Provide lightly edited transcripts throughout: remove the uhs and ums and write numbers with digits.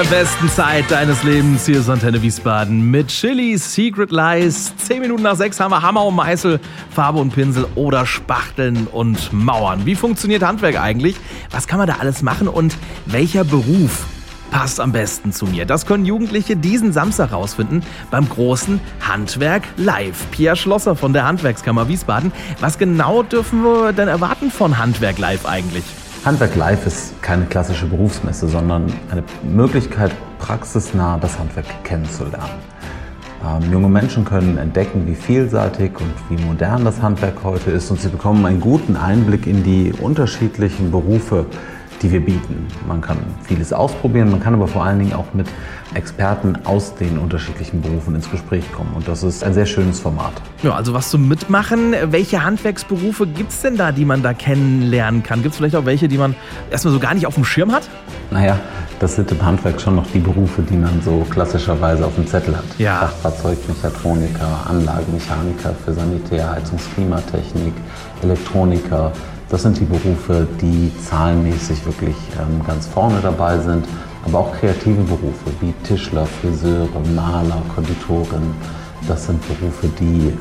Besten Zeit deines Lebens. Hier ist Antenne Wiesbaden mit Chili Secret Lies. 10 Minuten nach 6 haben wir Hammer und Meißel, Farbe und Pinsel oder Spachteln und Mauern. Wie funktioniert Handwerk eigentlich? Was kann man da alles machen und welcher Beruf passt am besten zu mir? Das können Jugendliche diesen Samstag rausfinden beim großen Handwerk Live. Pia Schlosser von der Handwerkskammer Wiesbaden. Was genau dürfen wir denn erwarten von Handwerk Live eigentlich? Handwerk Live ist keine klassische Berufsmesse, sondern eine Möglichkeit, praxisnah das Handwerk kennenzulernen. Junge Menschen können entdecken, wie vielseitig und wie modern das Handwerk heute ist, und sie bekommen einen guten Einblick in die unterschiedlichen Berufe, die wir bieten. Man kann vieles ausprobieren, man kann aber vor allen Dingen auch mit Experten aus den unterschiedlichen Berufen ins Gespräch kommen. Und das ist ein sehr schönes Format. Ja, also was zum Mitmachen. Welche Handwerksberufe gibt es denn da, die man da kennenlernen kann? Gibt es vielleicht auch welche, die man erstmal so gar nicht auf dem Schirm hat? Naja, das sind im Handwerk schon noch die Berufe, die man so klassischerweise auf dem Zettel hat. Ja. Fachfahrzeugmechatroniker, Anlagenmechaniker für Sanitär, Heizungs-, Klimatechnik, Elektroniker. Das sind die Berufe, die zahlenmäßig wirklich ganz vorne dabei sind, aber auch kreative Berufe wie Tischler, Friseure, Maler, Konditoren. Das sind Berufe, die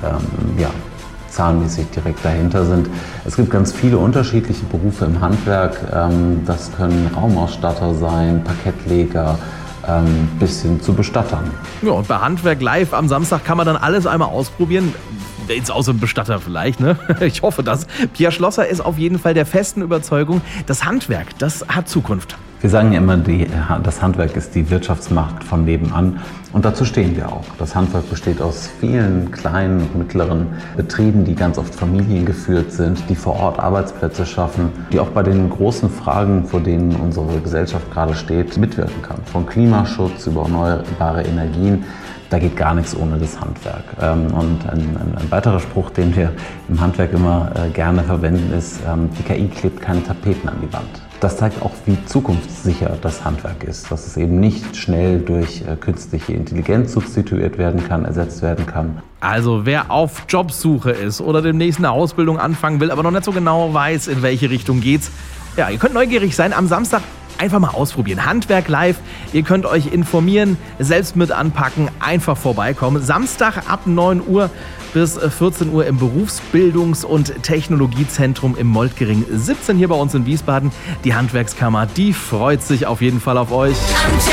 zahlenmäßig direkt dahinter sind. Es gibt ganz viele unterschiedliche Berufe im Handwerk. Das können Raumausstatter sein, Parkettleger, bis hin zu Bestattern. Ja, und bei Handwerk Live am Samstag kann man dann alles einmal ausprobieren. Jetzt außer Bestatter vielleicht, ne? Ich hoffe das. Pia Schlosser ist auf jeden Fall der festen Überzeugung, das Handwerk, das hat Zukunft. Wir sagen ja immer, das Handwerk ist die Wirtschaftsmacht von nebenan, und dazu stehen wir auch. Das Handwerk besteht aus vielen kleinen und mittleren Betrieben, die ganz oft familiengeführt sind, die vor Ort Arbeitsplätze schaffen, die auch bei den großen Fragen, vor denen unsere Gesellschaft gerade steht, mitwirken kann. Von Klimaschutz über erneuerbare Energien. Da geht gar nichts ohne das Handwerk. Und ein weiterer Spruch, den wir im Handwerk immer gerne verwenden, ist, die KI klebt keine Tapeten an die Wand. Das zeigt auch, wie zukunftssicher das Handwerk ist, dass es eben nicht schnell durch künstliche Intelligenz substituiert werden kann, ersetzt werden kann. Also wer auf Jobsuche ist oder demnächst eine Ausbildung anfangen will, aber noch nicht so genau weiß, in welche Richtung geht's, ja, ihr könnt neugierig sein. Am Samstag einfach mal ausprobieren. Handwerk Live. Ihr könnt euch informieren, selbst mit anpacken, einfach vorbeikommen. Samstag ab 9 Uhr bis 14 Uhr im Berufsbildungs- und Technologiezentrum im Moltgering 17 hier bei uns in Wiesbaden. Die Handwerkskammer, die freut sich auf jeden Fall auf euch.